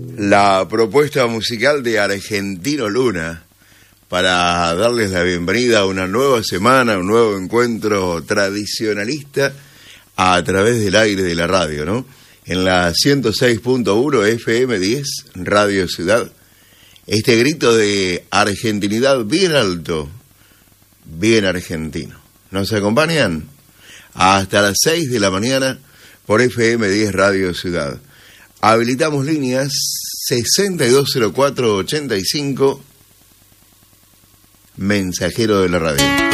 La propuesta musical de Argentino Luna para darles la bienvenida a una nueva semana, un nuevo encuentro tradicionalista a través del aire de la radio, ¿no? En la 106.1 FM10 Radio Ciudad. Este grito de argentinidad bien alto, bien argentino. ¿Nos acompañan? Hasta las 6 de la mañana por FM10 Radio Ciudad. Habilitamos líneas 620485, mensajero de la radio.